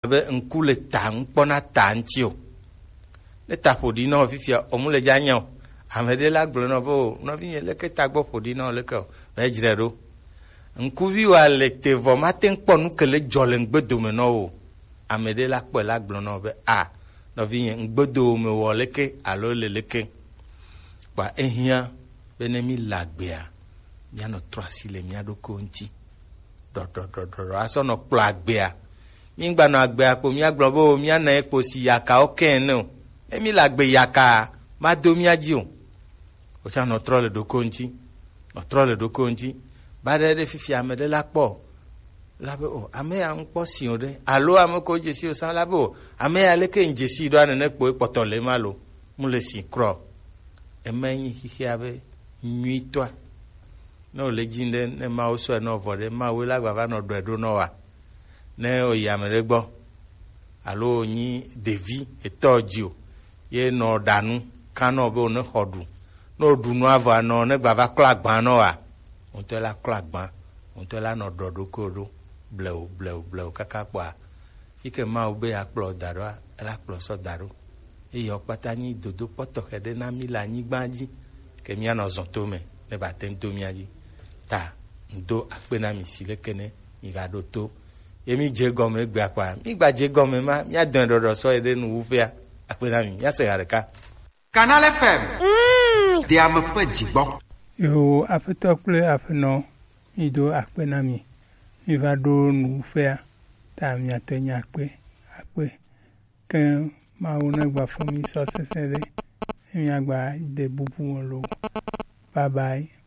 be nkule ta nkpona ta ntio le ta podi no fifia omule janyo amede la glo no bo no vi le ke ta gbo podi no le ko be jirero nkuvi wa le te vo maten kponu kele jolen gbedo me no o amede la pe la glo no be no vi ngbedo me wo leke alo le leke pa ehia benemi lagbea mia no trasi le mia do konti do aso no plagbea mingba no agbea ko mia gbobo mia na epo si yaka oken no emi lagbe yaka ma do mia ji o cha no trole do konti ba de fifi amede la po labe o ame ya npo si o de alo ame ko jesi o san labe o ame ya leke njesi do ane po ipoto le malo mu le si kro emenyi hihi abe nyitwa no le jinde ne ma o so no vode ma we la gba no do no wa ne o ya mere gbo alo yin devi etojo ye no danu kanu be o ne hodu no du no ava no ne gba va klagban no wa on te la klagban on te la no do kodo bleu kaka kwa ike ma o be akplo daro la akplo so daro e yo patani dodo poto hede na mi la nyi gbanji ke mi ana zonto me ne ba tento mi aji ta ndo akpe na mi sile kene mi ga do to emi je gome gba pa mi gba je gome ma mi adan dodo so ede nu ufia akpe na mi ya se gareka Canal FM dia me pe jigbo yo afetokle afeno mi do akpe na mi va do nu ufia ta mi atenya akpe ke ma una gba fún mi so sesere mi agba de bubu won lo bye bye.